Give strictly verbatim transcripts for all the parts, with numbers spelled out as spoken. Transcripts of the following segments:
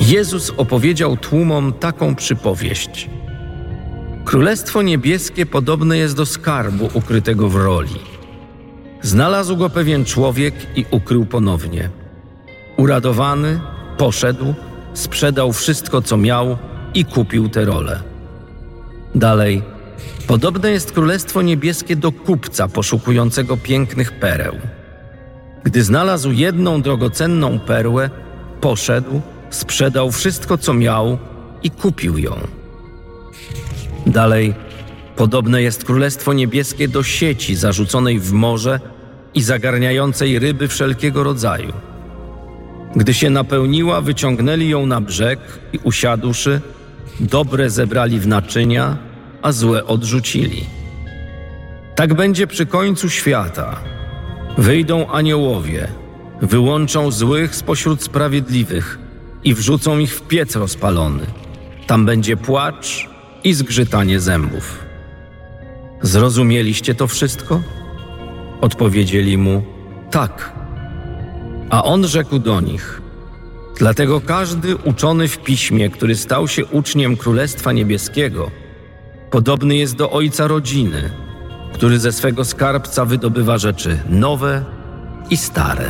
Jezus opowiedział tłumom taką przypowieść. Królestwo niebieskie podobne jest do skarbu ukrytego w roli. Znalazł go pewien człowiek i ukrył ponownie. Uradowany, poszedł, sprzedał wszystko, co miał i kupił tę rolę. Dalej, podobne jest Królestwo Niebieskie do kupca poszukującego pięknych pereł. Gdy znalazł jedną drogocenną perłę, poszedł, sprzedał wszystko, co miał i kupił ją. Dalej, podobne jest Królestwo Niebieskie do sieci zarzuconej w morze i zagarniającej ryby wszelkiego rodzaju. Gdy się napełniła, wyciągnęli ją na brzeg i usiadłszy, dobre zebrali w naczynia, a złe odrzucili. Tak będzie przy końcu świata. Wyjdą aniołowie, wyłączą złych spośród sprawiedliwych i wrzucą ich w piec rozpalony. Tam będzie płacz i zgrzytanie zębów. Zrozumieliście to wszystko? Odpowiedzieli mu, tak. A on rzekł do nich, dlatego każdy uczony w piśmie, który stał się uczniem Królestwa Niebieskiego, podobny jest do ojca rodziny, który ze swego skarbca wydobywa rzeczy nowe i stare.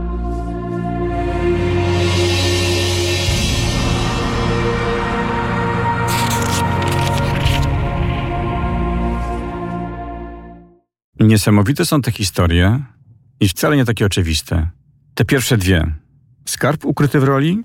Niesamowite są te historie i wcale nie takie oczywiste. Te pierwsze dwie. Skarb ukryty w roli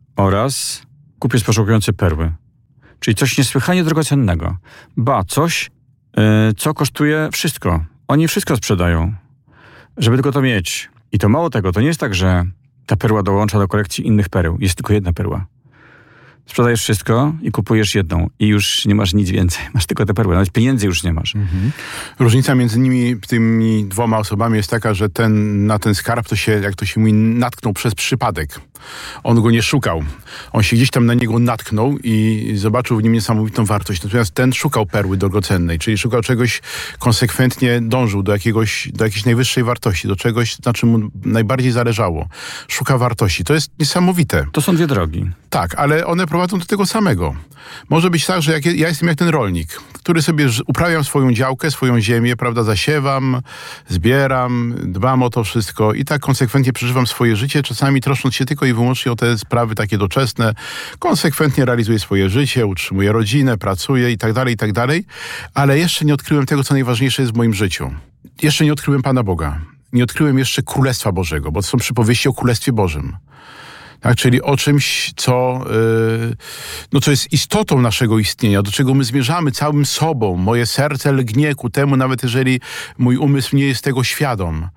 oraz kupiec poszukujący perły. Czyli coś niesłychanie drogocennego. Ba, coś, yy, co kosztuje wszystko. Oni wszystko sprzedają, żeby tylko to mieć. I to mało tego, to nie jest tak, że ta perła dołącza do kolekcji innych pereł. Jest tylko jedna perła. Sprzedajesz wszystko i kupujesz jedną i już nie masz nic więcej. Masz tylko tę perłę, nawet pieniędzy już nie masz. Mhm. Różnica między nimi, tymi dwoma osobami jest taka, że ten, na ten skarb to się, jak to się mówi, natknął przez przypadek. On go nie szukał. On się gdzieś tam na niego natknął i zobaczył w nim niesamowitą wartość. Natomiast ten szukał perły drogocennej, czyli szukał czegoś, konsekwentnie dążył do jakiegoś, do jakiejś najwyższej wartości, do czegoś, na czym mu najbardziej zależało. Szuka wartości. To jest niesamowite. To są dwie drogi. Tak, ale one prowadzą do tego samego. Może być tak, że jak, ja jestem jak ten rolnik, który sobie uprawiam swoją działkę, swoją ziemię, prawda, zasiewam, zbieram, dbam o to wszystko i tak konsekwentnie przeżywam swoje życie, czasami troszcząc się tylko i wyłącznie o te sprawy takie doczesne. Konsekwentnie realizuję swoje życie, utrzymuję rodzinę, pracuję i tak dalej, i tak dalej, ale jeszcze nie odkryłem tego, co najważniejsze jest w moim życiu. Jeszcze nie odkryłem Pana Boga. Nie odkryłem jeszcze Królestwa Bożego, bo to są przypowieści o Królestwie Bożym. Tak, czyli o czymś, co, yy, no, co jest istotą naszego istnienia, do czego my zmierzamy całym sobą. Moje serce lgnie ku temu, nawet jeżeli mój umysł nie jest tego świadom.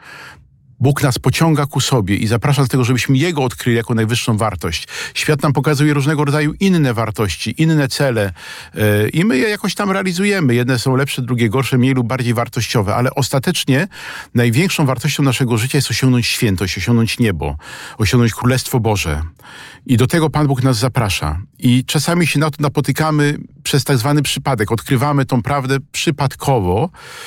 Bóg nas pociąga ku sobie i zaprasza do tego, żebyśmy Jego odkryli jako najwyższą wartość. Świat nam pokazuje różnego rodzaju inne wartości, inne cele yy, i my je jakoś tam realizujemy. Jedne są lepsze, drugie gorsze, mniej lub bardziej wartościowe, ale ostatecznie największą wartością naszego życia jest osiągnąć świętość, osiągnąć niebo, osiągnąć Królestwo Boże. I do tego Pan Bóg nas zaprasza. I czasami się na to napotykamy przez tak zwany przypadek. Odkrywamy tą prawdę przypadkowo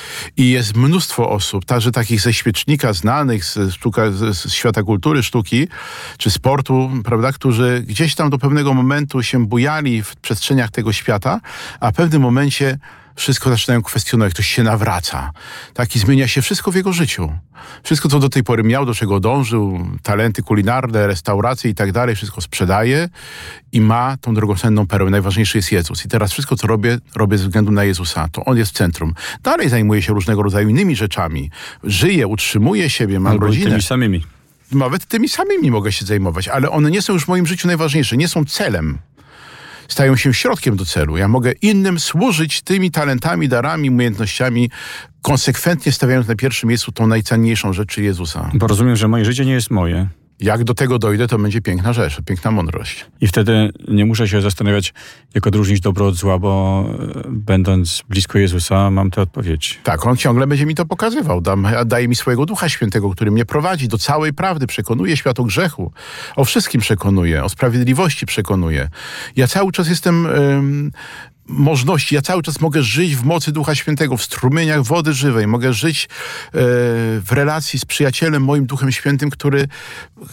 i jest mnóstwo osób, także takich ze świecznika znanych, z, sztuka, z, z świata kultury, sztuki czy sportu, prawda, którzy gdzieś tam do pewnego momentu się bujali w przestrzeniach tego świata, a w pewnym momencie wszystko zaczynają kwestionować, ktoś się nawraca. Tak, i zmienia się wszystko w jego życiu. Wszystko, co do tej pory miał, do czego dążył, talenty kulinarne, restauracje i tak dalej, wszystko sprzedaje i ma tą drogocenną perłę. Najważniejszy jest Jezus. I teraz wszystko, co robię, robię ze względu na Jezusa. To On jest w centrum. Dalej zajmuję się różnego rodzaju innymi rzeczami. Żyję, utrzymuję siebie, mam Albo rodzinę. tymi samymi. Nawet tymi samymi mogę się zajmować, ale one nie są już w moim życiu najważniejsze, nie są celem. Stają się środkiem do celu. Ja mogę innym służyć tymi talentami, darami, umiejętnościami, konsekwentnie stawiając na pierwszym miejscu tą najcenniejszą rzecz, czyli Jezusa. Bo rozumiem, że moje życie nie jest moje. Jak do tego dojdę, to będzie piękna rzecz, piękna mądrość. I wtedy nie muszę się zastanawiać, jak odróżnić dobro od zła, bo będąc blisko Jezusa, mam tę odpowiedź. Tak, On ciągle będzie mi to pokazywał. Dam, daje mi swojego Ducha Świętego, który mnie prowadzi do całej prawdy, przekonuje świat o grzechu. O wszystkim przekonuje, o sprawiedliwości przekonuje. Ja cały czas jestem... Ym, możności. Ja cały czas mogę żyć w mocy Ducha Świętego, w strumieniach wody żywej. Mogę żyć e, w relacji z przyjacielem, moim Duchem Świętym, który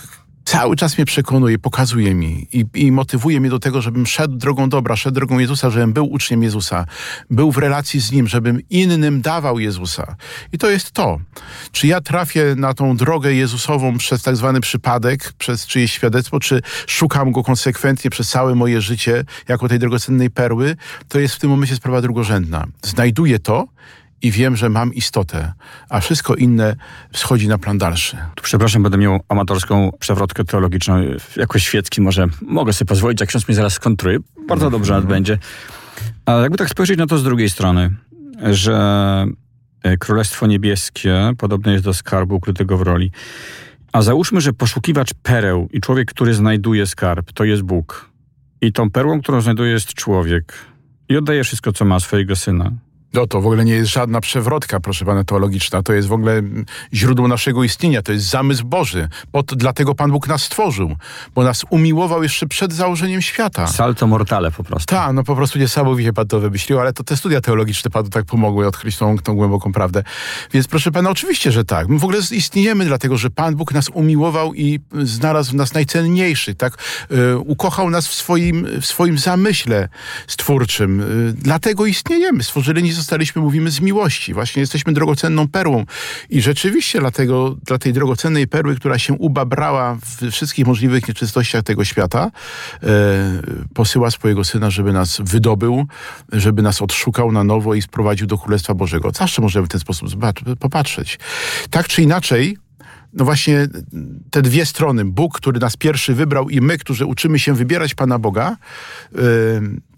cały czas mnie przekonuje, pokazuje mi i, i motywuje mnie do tego, żebym szedł drogą dobra, szedł drogą Jezusa, żebym był uczniem Jezusa, był w relacji z Nim, żebym innym dawał Jezusa. I to jest to. Czy ja trafię na tą drogę Jezusową przez tak zwany przypadek, przez czyjeś świadectwo, czy szukam Go konsekwentnie przez całe moje życie jako tej drogocennej perły, to jest w tym momencie sprawa drugorzędna. Znajduję to i wiem, że mam istotę, a wszystko inne schodzi na plan dalszy. Tu, przepraszam, będę miał amatorską przewrotkę teologiczną. Jako świecki może mogę sobie pozwolić, jak ksiądz mnie zaraz skontruje. Bardzo dobrze mm-hmm. będzie. Ale jakby tak spojrzeć na to z drugiej strony, że Królestwo Niebieskie podobne jest do skarbu ukrytego w roli. A załóżmy, że poszukiwacz pereł i człowiek, który znajduje skarb, to jest Bóg. I tą perłą, którą znajduje, jest człowiek. I oddaje wszystko, co ma, swojego syna. No to w ogóle nie jest żadna przewrotka, proszę pana, teologiczna. To jest w ogóle źródło naszego istnienia. To jest zamysł Boży. Bo to, dlatego Pan Bóg nas stworzył. Bo nas umiłował jeszcze przed założeniem świata. Salto mortale po prostu. Tak, no po prostu niesamowicie Pan to wymyślił, ale to te studia teologiczne Panu tak pomogły odkryć tą, tą głęboką prawdę. Więc proszę pana, oczywiście, że tak. My w ogóle istniejemy dlatego, że Pan Bóg nas umiłował i znalazł w nas najcenniejszy. Tak? Yy, ukochał nas w swoim, w swoim zamyśle stwórczym. Yy, dlatego istniejemy. Stworzeni zostaliśmy, mówimy, z miłości. Właśnie jesteśmy drogocenną perłą. I rzeczywiście dlatego, dla tej drogocennej perły, która się ubabrała w wszystkich możliwych nieczystościach tego świata, e, posyła swojego Syna, żeby nas wydobył, żeby nas odszukał na nowo i sprowadził do Królestwa Bożego. Zawsze możemy w ten sposób popatrzeć. Tak czy inaczej, no właśnie te dwie strony, Bóg, który nas pierwszy wybrał i my, którzy uczymy się wybierać Pana Boga,